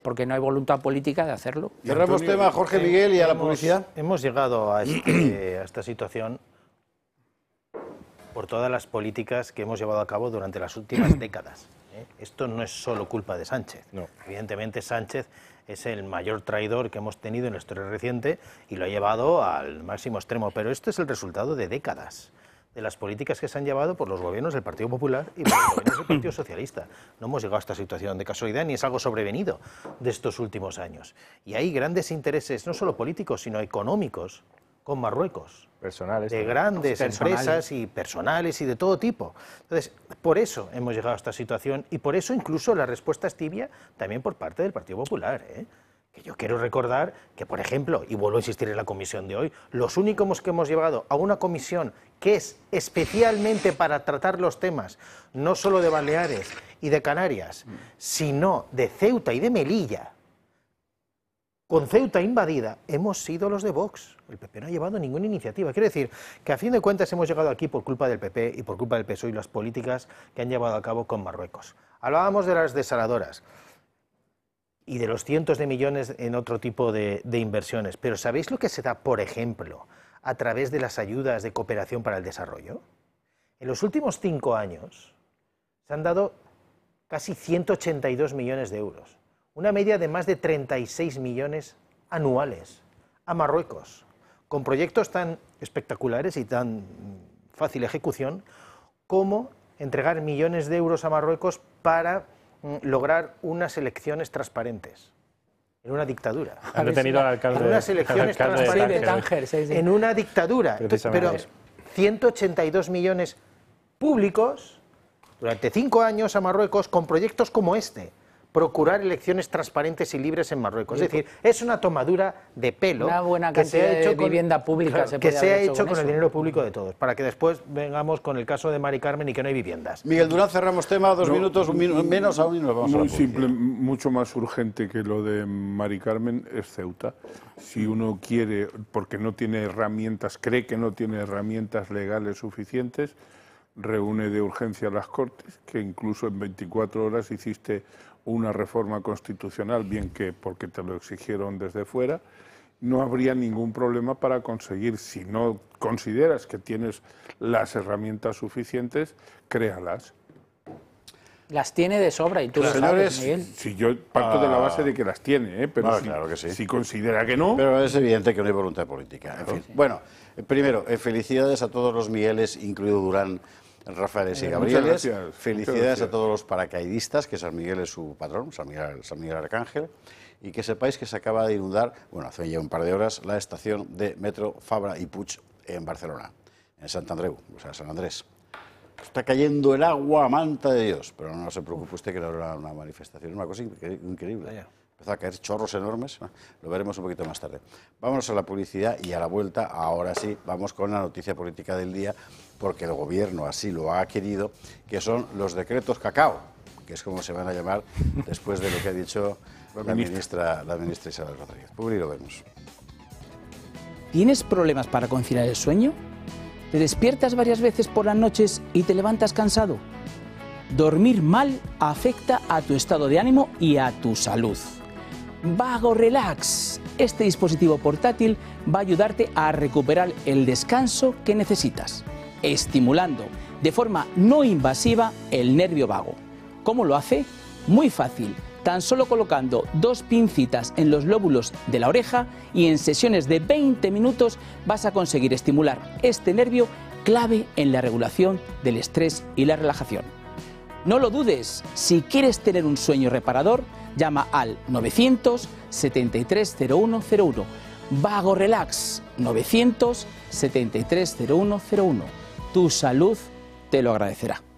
porque no hay voluntad política de hacerlo. Cerramos tema, Jorge Miguel, y a la publicidad. Hemos llegado a esta situación por todas las políticas que hemos llevado a cabo durante las últimas décadas. Esto no es solo culpa de Sánchez. No. Evidentemente Sánchez es el mayor traidor que hemos tenido en la historia reciente y lo ha llevado al máximo extremo, pero esto es el resultado de décadas de las políticas que se han llevado por los gobiernos del Partido Popular y por los gobiernos del Partido Socialista. No hemos llegado a esta situación de casualidad ni es algo sobrevenido de estos últimos años. Y hay grandes intereses, no solo políticos, sino económicos, con Marruecos. Personales. De grandes empresas y personales y de todo tipo. Entonces, por eso hemos llegado a esta situación y por eso incluso la respuesta es tibia también por parte del Partido Popular, Que yo quiero recordar que, por ejemplo, y vuelvo a insistir en la comisión de hoy, los únicos que hemos llevado a una comisión que es especialmente para tratar los temas, no solo de Baleares y de Canarias, sino de Ceuta y de Melilla, con Ceuta invadida, hemos sido los de Vox. El PP no ha llevado ninguna iniciativa. Quiero decir que a fin de cuentas hemos llegado aquí por culpa del PP y por culpa del PSOE y las políticas que han llevado a cabo con Marruecos. Hablábamos de las desaladoras y de los cientos de millones en otro tipo de inversiones. Pero ¿sabéis lo que se da, por ejemplo, a través de las ayudas de cooperación para el desarrollo? En los últimos 5 años se han dado casi 182 millones de euros. Una media de más de 36 millones anuales a Marruecos, con proyectos tan espectaculares y tan fácil ejecución como entregar millones de euros a Marruecos para lograr unas elecciones transparentes. En una dictadura. Han detenido al alcalde. En unas elecciones transparentes. De Tánger, sí. En una dictadura. Pero 182 millones públicos durante 5 años a Marruecos con proyectos como este. Procurar elecciones transparentes y libres en Marruecos. Es decir, es una tomadura de pelo. Una buena cantidad de vivienda pública que se ha hecho con el dinero público de todos, para que después vengamos con el caso de Mari Carmen y que no hay viviendas. Miguel Durán, cerramos tema, 2 minutos, menos aún y nos vamos a la Muy publicidad. simple, mucho más urgente que lo de Mari Carmen es Ceuta. Si uno quiere, porque no tiene herramientas, cree que no tiene herramientas legales suficientes, reúne de urgencia a las Cortes, que incluso en 24 horas hiciste una reforma constitucional, bien que porque te lo exigieron desde fuera, no habría ningún problema para conseguir. Si no consideras que tienes las herramientas suficientes, créalas. Las tiene de sobra y tú lo Señores, sabes, Miguel. Si yo parto de la base de que las tiene, pero claro que sí. Si considera que no... Pero es evidente que no hay voluntad política. En fin. Bueno, primero, felicidades a todos los Migueles, incluido Durán, Rafaeles y Gabrieles. Gracias. Felicidades a todos los paracaidistas, que San Miguel es su patrón, San Miguel Arcángel, y que sepáis que se acaba de inundar, bueno, hace ya un par de horas, la estación de metro Fabra y Puig en Barcelona, en Sant Andreu, o sea, San Andrés. Está cayendo el agua a manta de Dios, pero no se preocupe usted que no era una manifestación, es una cosa increíble. Empezó a caer chorros enormes, lo veremos un poquito más tarde. Vámonos a la publicidad y a la vuelta, ahora sí, vamos con la noticia política del día, porque el gobierno así lo ha querido, que son los decretos cacao, que es como se van a llamar después de lo que ha dicho la ministra Isabel Rodríguez. Publi, lo vemos. ¿Tienes problemas para conciliar el sueño? ¿Te despiertas varias veces por las noches y te levantas cansado? Dormir mal afecta a tu estado de ánimo y a tu salud. Vago Relax. Este dispositivo portátil va a ayudarte a recuperar el descanso que necesitas, estimulando de forma no invasiva el nervio vago. ¿Cómo lo hace? Muy fácil. Tan solo colocando 2 pincitas en los lóbulos de la oreja y en sesiones de 20 minutos vas a conseguir estimular este nervio clave en la regulación del estrés y la relajación. No lo dudes, si quieres tener un sueño reparador, llama al 900-730101. Vago Relax, 900-730101. Tu salud te lo agradecerá.